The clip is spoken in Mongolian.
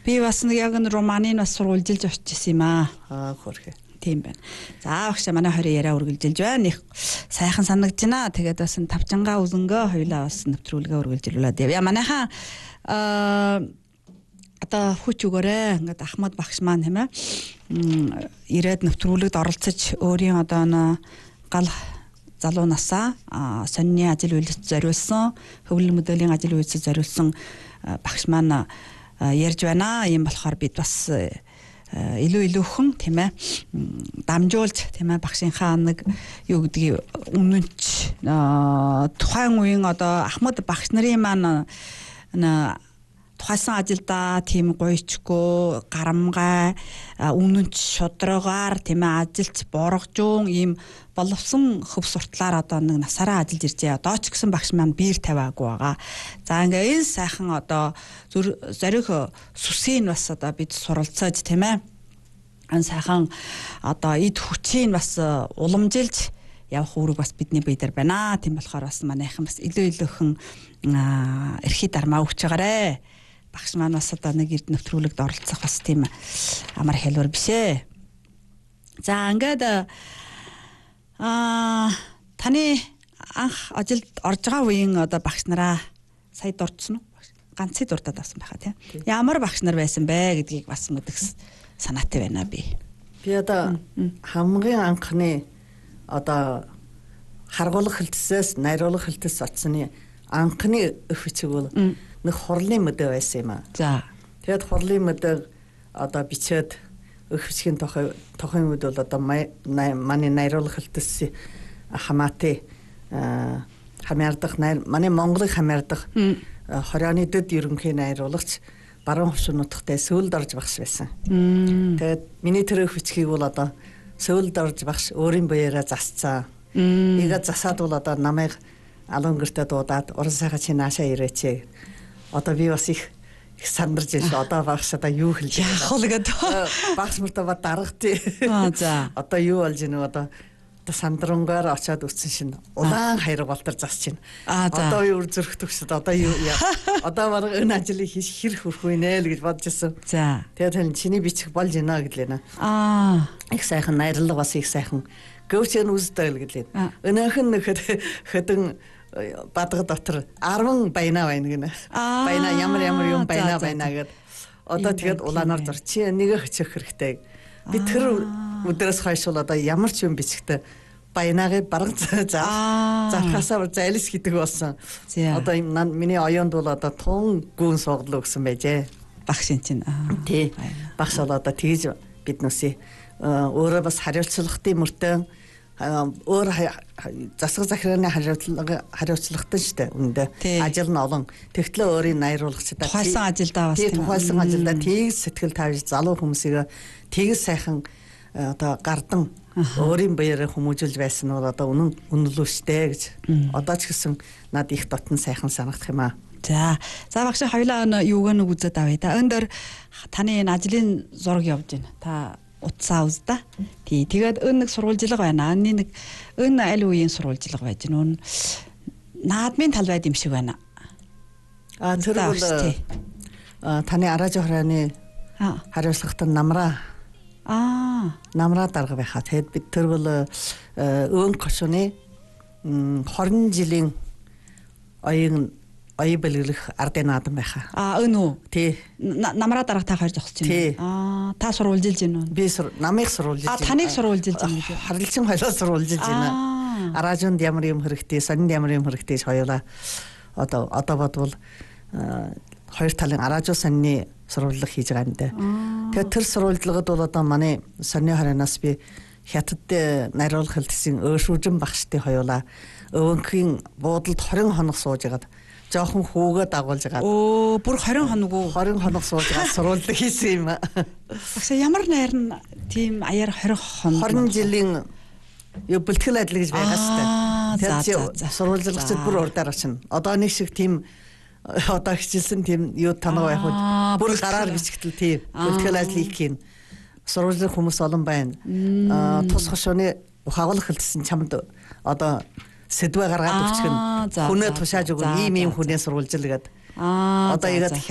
Би бас нэг яг н романыг бас сурвалжилж очижсэн юм аа. Хөрхөө. Тийм байна. За багш манай хоёрын яриа үргэлжилж байна. Их сайхан санагдж байна. Тэгээд бас тавчангаа үзэнгөө хоёлаа бас нэвтрүүлгээ үргэлжлүүлээд яа. Манайхаа одоо хүч өгөөрэй. Ингээд Ахмад багш маань тийм ээ. Ирээд нэвтрүүлэгт оролцож өөрийн одоо гал залуу насаа сонины ажил үйлс зориулсан, хөвлөл мэдээллийн ажил үйлс зориулсан багш маань ярьж байна. Ийм болохоор бид бас илүү тийм ээ дамжуулж тийм ээ багшийнхаа нэг юу гэдгийг өмнөч тухайн үеийн одоо Ахмад багш нарын маань тухайсан ажилдаа тийм гойчгүй гарамгай өмнөч шудраагаар тийм ээ ажилч боргожуун ийм боловсон хөв суртлаар одоо нэг насаараа ажиллаж иржээ. Одоо ч гэсэн багш маань биер тавиагүй байгаа. За ингээ энэ сайхан одоо зориг сүсийн бас одоо бид суралцаж тийм ээ. Энэ сайхан одоо эд хүчийг бас уламжилж явах үүрэг бас бидний биедэр байна. Тийм болохоор бас манайхан бас илүү эрхий дармаа өгч байгаарэ. Багш маань бас одоо нэг эрд нэвтрүүлэгт оролцох бас тийм амар хэлбэр биш ээ. За ингээд таны анх ажилд орж байгаа үеийн одоо багш нараа сая дурдсан уу? Ганцыг дурдаад авсан байхаа тийм. Ямар багш нар байсан бэ гэдгийг бас мэдэх санаатай байна би. Би одоо хамгийн анхны одоо харгуулах хэлтсээс найруулах хэлтэс очсны анхны өв бичиг бол нэг хурлын мөдөө байсан юм аа. За. Тэгэд хурлын мөдөг одоо бичээд өв бичгийн тохын үед бол одоо манай найруулах хэлтэс хамаатай хамаардах манай Монголыг хамаардах 20 оны дэд ерөнхий найруулагч баруун хөвшин нутагтай Сөүлд орж багш байсан. Тэгээд миний тэр өв бичгийг бол одоо Сөүлд орж багш өөрийн буяараа засцаа. Игээ засаад бол одоо намайг алуун гэртээ дуудаад уран сайхан чи наашаа ирээч. Одоо би бас их сандарч байна. Одоо багш одоо юу хэлж байна? Яах вэ гэдэг. Багш мөртөө даргатий. За. Одоо юу болж гинэ одоо сандрангаар очиад үтсэн шин улаан хайр галтар засч байна. Одоо юу зүрх төгсөд одоо юу одоо баг энэ ажлыг хэр хөрөх вэ нэ л гэж бодож ирсэн. За. Тэгээд чиний бичих болж байна гэдлээ. Их сайхан найрлага бас их сайхан гөвчэн үстэй л гэдлээ. Өнөөхөн нөхөд хөдөн бадга дотор 10 баяна байна гинэ. Баяна ямар юм баяна гэд. Одоо тэгээд улаанаар зур чи нэг хөчих хэрэгтэй. Би тэр өдрөөс хойш бол одоо ямар ч юм бичгтээ баянаагийн бараг зархасаар зайлс гэдэг болсон. Одоо миний оюунд бол одоо тун гүн суугдлаа өгсөн байжээ. Багшин чинь. Тий. Багш бол одоо тэгж биднүүсээ өөрөө бас хариуцлагатай мөртөө өөр засаг захиргааны хариуцлагатай шүү дээ. Үндэ ажил нь олон. Тэгтлээ өөрийн найруулагчдаа тухайлсан ажилдаа бас тухайлсан ажилдаа тэгс сэтгэл тавьж залуу хүмүүсийг тэгс сайхан одоо гардан өөрийн баяраа хүмүүжүүлж байсан нь одоо үнэлүү штэ гэж. Одоо ч гэсэн над их дотн сайхан санагдах юм аа. За багш хоёлаа юуг нэг үзээд авъя та. Өн дээр таны энэ ажлын зураг явж байна. Та утсаа үз да. Тэгээд өн нэг сурвалжлага байна. Нэг өн аль үеийн сурвалжлага байж гэнэ. Наадмын тал байд юм шиг байна. Тэр бол таны Араа жохраны хариуцлагатай намраа дарга байхаа. Тэгэд бид тэр бол өвөн гошууны 20 жилийн оюун бэлгэлэх ардын наадам байхаа. Өн үү? Тий. Намраа дарга та хоёр зогсож байна. Та сурвалжилж байна уу? Би намайг сурвалжилж байна. Таныг сурвалжилж байна гэж. Харилцан хоёлоо сурвалжилж байна. Араажунд ямар юм хэрэгтэй, сонинд ямар юм хэрэгтэй хоёулаа одоо бодвол хоёр талын араажуу сонины сурвалжлага хийж байгаа юм даа. Тэгээд тэр сурвалжлагад бол одоо манай сонины хараанаас би хятад найруулах хэлтсийн өөршүүжин багштай хоёулаа өвөнхийн буудалд 20 хоног суужгаад жоохон хүүгээ дагуулж байгаа. Бүр 20 хоног уу? 20 хоног суужгаад сурвалжлага хийсэн юм аа. Багш ямар найр нь тийм аяар 20 хоног 20 жилийн бэлтгэл адил гэж байгаа шүү дээ. Тэгээд сурвалжлагчид бүр урдаар очино. Одоо нэг шиг тийм одоо хичээлсэн тийм юу танаа байх уу? Бүр гараар бичгтэл тийм бэлтгэл ажил хийх юм. Сурвалжлах хүмүүс олон байна. Тус хошооны ухаагуулах хэлтсэн чамд одоо сэдвээ гаргаад өгчих нь. Хүнээ тушааж өгнө. Ийм хүнээ сурвалжил гэдэг. Одоо игээд